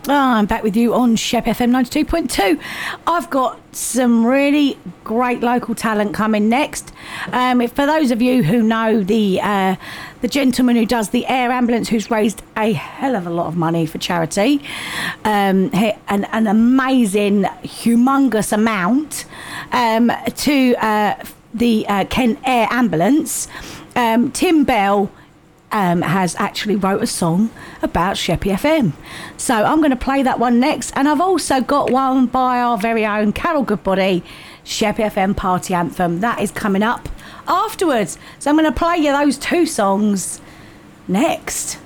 I'm back with you on Shep FM 92.2. I've got some really great local talent coming next. For those of you who know the gentleman who does the air ambulance, who's raised a hell of a lot of money for charity, an amazing, humongous amount to the Kent Air Ambulance, Tim Bell has actually wrote a song about Sheppey FM. So I'm going to play that one next. And I've also got one by our very own Carol Goodbody, Sheppey FM Party Anthem. That is coming up afterwards. So I'm going to play you those two songs next.